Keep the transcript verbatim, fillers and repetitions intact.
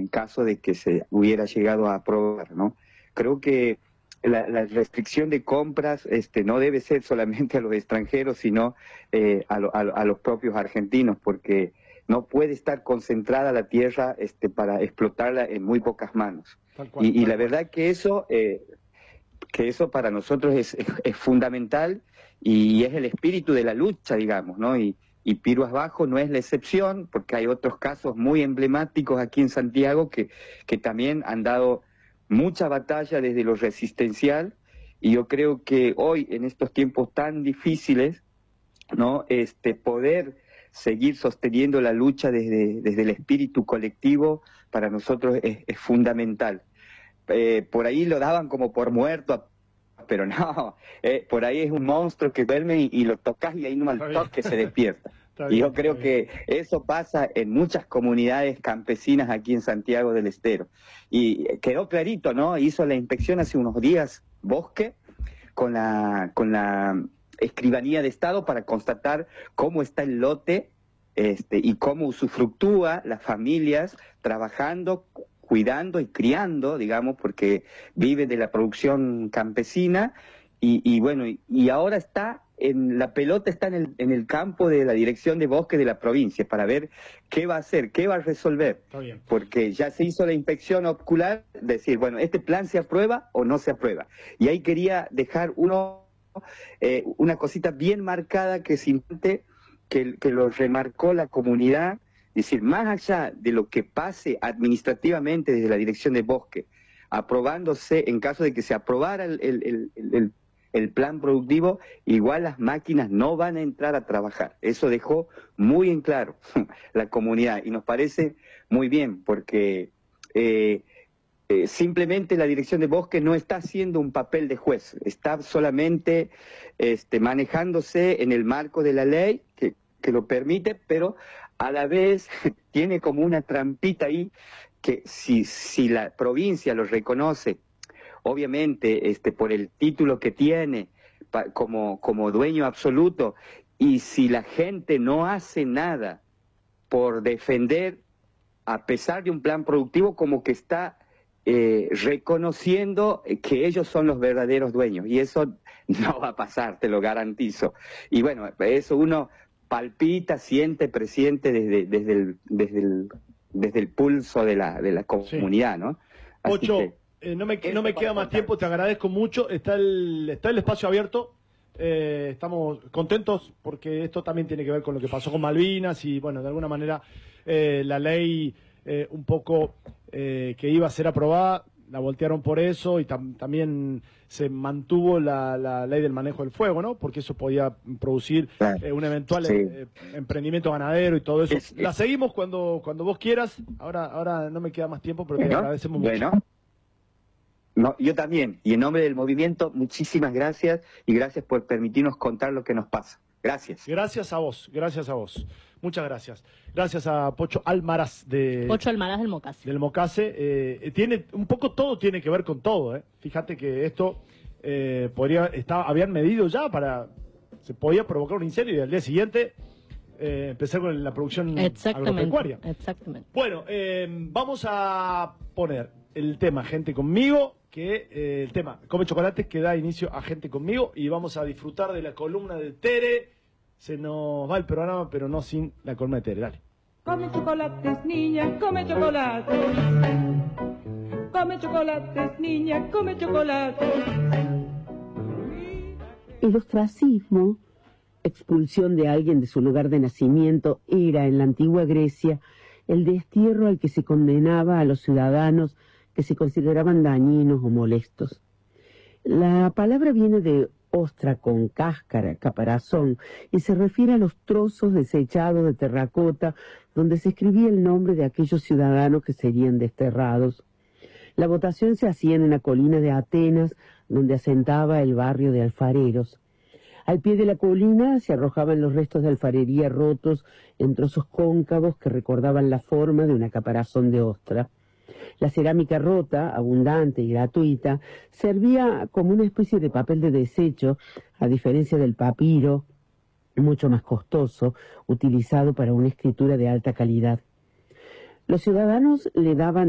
caso de que se hubiera llegado a aprobar, ¿no? Creo que la, la restricción de compras este, no debe ser solamente a los extranjeros, sino eh, a, lo, a, a los propios argentinos, porque no puede estar concentrada la tierra este, para explotarla en muy pocas manos. Tal cual, y, y tal la cual. verdad que eso, eh, que eso para nosotros es, es, es fundamental y es el espíritu de la lucha, digamos, ¿no? Y, y Piruas Bajo no es la excepción, porque hay otros casos muy emblemáticos aquí en Santiago que, que también han dado mucha batalla desde lo resistencial, y yo creo que hoy, en estos tiempos tan difíciles, ¿no? Este, poder seguir sosteniendo la lucha desde, desde el espíritu colectivo, para nosotros es, es fundamental. Eh, por ahí lo daban como por muerto, pero no, eh, por ahí es un monstruo que duerme y, y lo tocas y ahí no al toque se despierta. Y yo creo que eso pasa en muchas comunidades campesinas aquí en Santiago del Estero. Y quedó clarito, ¿no? Hizo la inspección hace unos días Bosque con la, con la Escribanía de Estado para constatar cómo está el lote este, y cómo usufructúa las familias trabajando, cuidando y criando, digamos, porque vive de la producción campesina. Y, y bueno, y, y ahora está, en la pelota está en el, en el campo de la Dirección de Bosque de la provincia para ver qué va a hacer, qué va a resolver. Está bien. Porque ya se hizo la inspección ocular, decir, bueno, ¿este plan se aprueba o no se aprueba? Y ahí quería dejar uno, eh, una cosita bien marcada que, siente, que, que lo remarcó la comunidad, decir, más allá de lo que pase administrativamente desde la Dirección de Bosque, aprobándose, en caso de que se aprobara el, el, el, el el plan productivo, igual las máquinas no van a entrar a trabajar. Eso dejó muy en claro la comunidad y nos parece muy bien, porque eh, eh, simplemente la Dirección de Bosque no está haciendo un papel de juez, está solamente este, manejándose en el marco de la ley que, que lo permite, pero a la vez tiene como una trampita ahí que si, si la provincia lo reconoce, obviamente este, por el título que tiene pa, como, como dueño absoluto, y si la gente no hace nada por defender, a pesar de un plan productivo, como que está eh, reconociendo que ellos son los verdaderos dueños, y eso no va a pasar, te lo garantizo. Y bueno, eso uno palpita, siente, presiente desde, desde, el, desde, el, desde el pulso de la, de la comunidad, sí. ¿No? Así Pocho, que, Eh, no me, no me queda más tiempo, te agradezco mucho, está el, está el espacio abierto, eh, estamos contentos porque esto también tiene que ver con lo que pasó con Malvinas y bueno, de alguna manera eh, la ley eh, un poco eh, que iba a ser aprobada, la voltearon por eso y tam, también se mantuvo la, la ley del manejo del fuego, ¿no? Porque eso podía producir eh, un eventual sí. eh, emprendimiento ganadero y todo eso. Es, la seguimos cuando, cuando vos quieras, ahora, ahora no me queda más tiempo, pero bueno, te agradecemos mucho. Bueno. No, yo también, y en nombre del movimiento, muchísimas gracias, y gracias por permitirnos contar lo que nos pasa. Gracias. Gracias a vos, gracias a vos. Muchas gracias. Gracias a Pocho Almaraz de Pocho Almaraz del Mocase. Del Mocase. Eh, tiene, un poco todo tiene que ver con todo, ¿eh? Fíjate que esto eh, podría, estaba, habían medido ya para, se podía provocar un incendio y al día siguiente eh, empezar con la producción agropecuaria. Exactamente. Bueno, eh, vamos a poner el tema Gente Conmigo, que eh, el tema Come Chocolates, que da inicio a Gente Conmigo, y vamos a disfrutar de la columna de Tere. Se nos va el programa, pero no sin la columna de Tere. Dale. Come chocolates, niña, come chocolates. Come chocolates, niña, come chocolates. El ostracismo, expulsión de alguien de su lugar de nacimiento, era en la antigua Grecia el destierro al que se condenaba a los ciudadanos que se consideraban dañinos o molestos. La palabra viene de ostra con cáscara, caparazón, y se refiere a los trozos desechados de terracota donde se escribía el nombre de aquellos ciudadanos que serían desterrados. La votación se hacía en una colina de Atenas, donde asentaba el barrio de alfareros. Al pie de la colina se arrojaban los restos de alfarería rotos en trozos cóncavos que recordaban la forma de una caparazón de ostra. La cerámica rota, abundante y gratuita, servía como una especie de papel de desecho, a diferencia del papiro, mucho más costoso, utilizado para una escritura de alta calidad. Los ciudadanos le daban